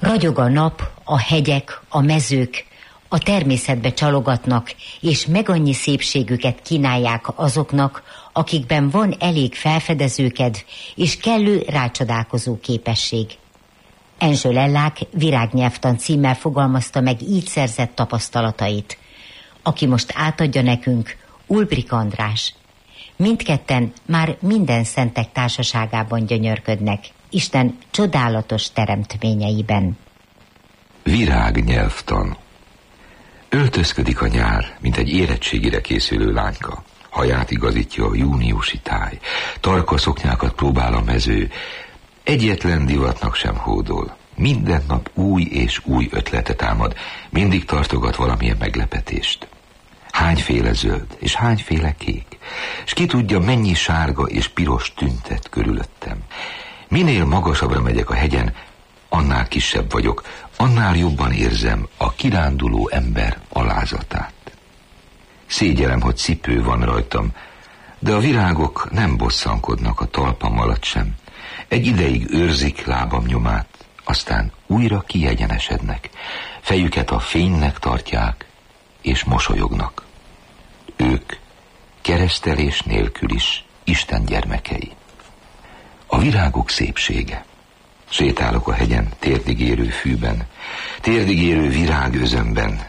Ragyog a nap, a hegyek, a mezők, a természetbe csalogatnak, és meg annyi szépségüket kínálják azoknak, akikben van elég felfedezőkedv és kellő rácsodálkozó képesség. Erzső Lellák Virágnyelvtan címmel fogalmazta meg így szerzett tapasztalatait. Aki most átadja nekünk, Ulbrich András. Mindketten már minden szentek társaságában gyönyörködnek, Isten csodálatos teremtményeiben. Virágnyelvtan. Öltözködik a nyár, mint egy érettségire készülő lányka. Haját igazítja a júniusi táj. Tarka szoknyákat próbál a mező. Egyetlen divatnak sem hódol. Minden nap új és új ötletet támad. Mindig tartogat valamilyen meglepetést. Hányféle zöld, és hányféle kék. S ki tudja, mennyi sárga és piros tüntet körülöttem. Minél magasabbra megyek a hegyen, annál kisebb vagyok, annál jobban érzem a kiránduló ember alázatát. Szégyellem, hogy cipő van rajtam, de a virágok nem bosszankodnak a talpam alatt sem. Egy ideig őrzik lábam nyomát, aztán újra kiegyenesednek. Fejüket a fénynek tartják, és mosolyognak. Ők keresztelés nélkül is Isten gyermekei. A virágok szépsége. Sétálok a hegyen, térdig érő fűben, térdig érő virágözömben.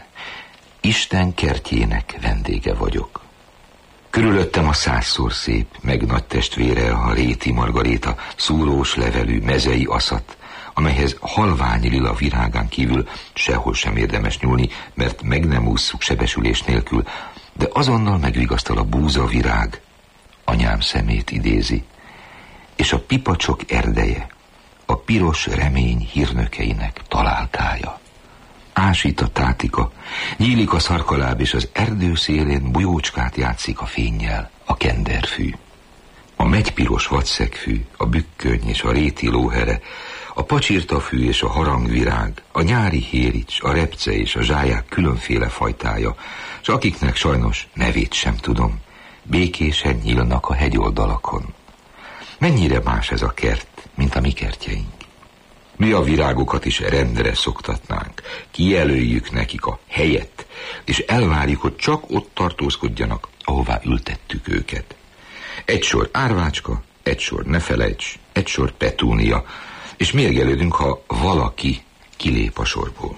Isten kertjének vendége vagyok. Körülöttem a 100-szor szép, meg nagy testvére a réti margaréta, szúrós levelű, mezei aszat, amelyhez halvány lila virágán kívül sehol sem érdemes nyúlni, mert meg nem ússzuk sebesülés nélkül, de azonnal megvigasztal a búza virág, anyám szemét idézi, és a pipacsok erdeje, a piros remény hírnökeinek találkája. Ásít a tátika, nyílik a szarkaláb, és az erdő szélén bujócskát játszik a fénnyel a kenderfű. A megypiros vadszegfű, a bükköny és a réti lóhere, a pacsirtafű és a harangvirág, a nyári hérics, a repce és a zsáják különféle fajtája, s akiknek sajnos nevét sem tudom, békésen nyílnak a hegyoldalakon. Mennyire más ez a kert, mint a mi kertjeink. Mi a virágokat is rendre szoktatnánk, kijelöljük nekik a helyet, és elvárjuk, hogy csak ott tartózkodjanak, ahová ültettük őket. Egy sor árvácska, egy sor ne felejts, egy sor petúnia, és mérgelődünk, ha valaki kilép a sorból.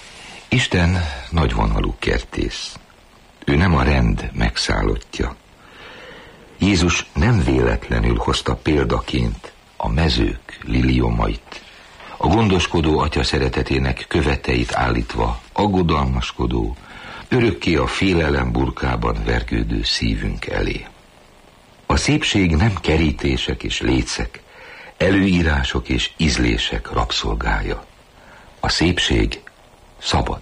Isten nagyvonalú kertész. Ő nem a rend megszállottja. Jézus nem véletlenül hozta példaként a mezők liliomait, a gondoskodó atya szeretetének követeit állítva, aggodalmaskodó, örökké a félelem burkában vergődő szívünk elé. A szépség nem kerítések és lécek, előírások és ízlések rabszolgája. A szépség szabad.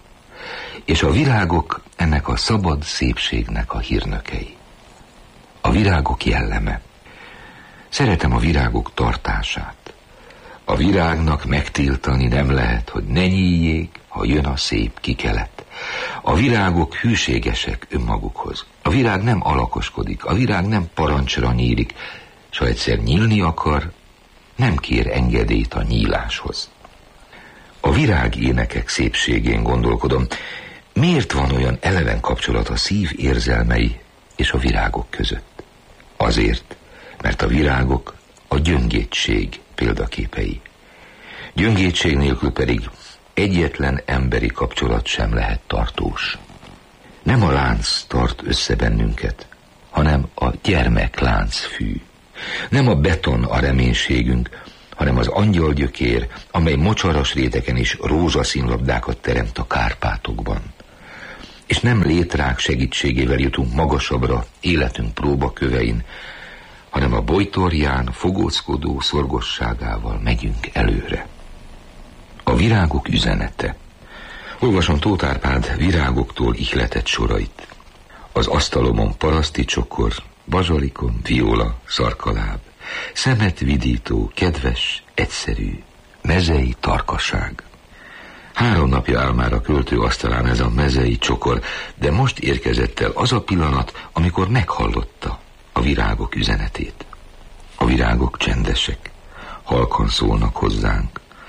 És a virágok ennek a szabad szépségnek a hírnökei. A virágok jelleme. Szeretem a virágok tartását. A virágnak megtiltani nem lehet, hogy ne nyíljék, ha jön a szép kikelet. A virágok hűségesek önmagukhoz. A virág nem alakoskodik, a virág nem parancsra nyílik, s ha egyszer nyílni akar, nem kér engedélyt a nyíláshoz. A virág énekek szépségén gondolkodom. Miért van olyan eleven kapcsolat a szív érzelmei és a virágok között? Azért, mert a virágok a gyöngétség példaképei. Gyöngétség nélkül pedig egyetlen emberi kapcsolat sem lehet tartós. Nem a lánc tart össze bennünket, hanem a gyermekláncfű. Nem a beton a reménységünk, hanem az angyalgyökér, amely mocsaras rétegen is rózsaszínlabdákat teremt a Kárpátokban. És nem létrák segítségével jutunk magasabbra életünk próbakövein, hanem a bojtorján fogózkodó szorgosságával megyünk előre. A virágok üzenete. Olvasom Tóth Árpád Virágoktól ihletett sorait. Az asztalomon paraszti csokor, bazsalikom, viola, szarkaláb, szemet vidító, kedves, egyszerű, mezei tarkaság. 3 napja áll már a költő asztalán ez a mezei csokor, de most érkezett el az a pillanat, amikor meghallotta a virágok üzenetét. A virágok csendesek, halkan szólnak hozzánk,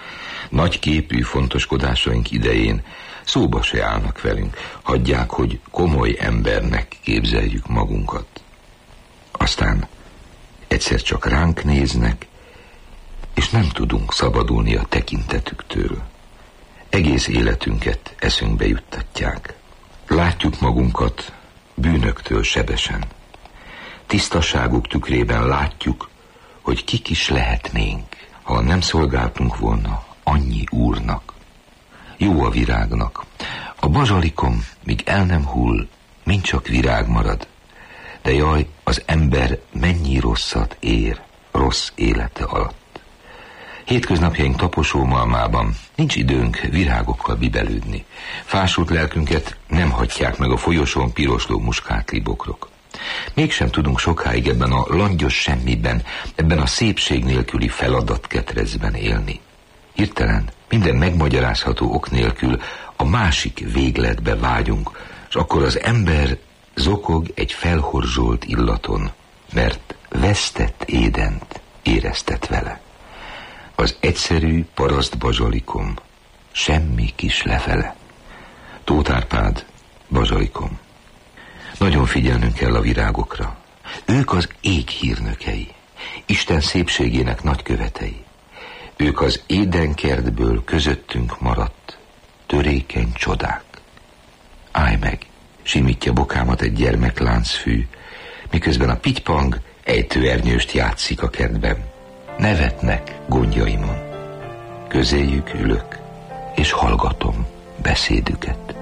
Nagy képű fontoskodásaink idején szóba se állnak velünk, hagyják, hogy komoly embernek képzeljük magunkat. Aztán egyszer csak ránk néznek, és nem tudunk szabadulni a tekintetüktől. Egész életünket eszünkbe juttatják. Látjuk magunkat bűnöktől sebesen. Tisztaságuk tükrében látjuk, hogy kik is lehetnénk, ha nem szolgáltunk volna annyi úrnak. Jó a virágnak. A bazsalikom, míg el nem hull, mind csak virág marad. De jaj, az ember mennyi rosszat ér rossz élete alatt. Hétköznapjaink taposómalmában nincs időnk virágokkal bibelődni. Fásult lelkünket nem hagyják meg a folyosón pirosló muskátli bokrok. Mégsem tudunk sokáig ebben a langyos semmiben, ebben a szépség nélküli feladatketrezben élni. Hirtelen, minden megmagyarázható ok nélkül a másik végletbe vágyunk, és akkor az ember zokog egy felhorzsolt illaton, mert vesztett Édent éreztet vele. Az egyszerű paraszt bazsalikom, semmi kis lefele. Tóth Árpád, Bazsalikom. Nagyon figyelnünk kell a virágokra. Ők az ég hírnökei, Isten szépségének nagykövetei. Ők az édenkertből közöttünk maradt törékeny csodák. Állj meg, simítja bokámat egy gyermek láncfű, miközben a pitypang ejtőernyőst játszik a kertben. Nevetnek gondjaimon. Közéjük ülök, és hallgatom beszédüket.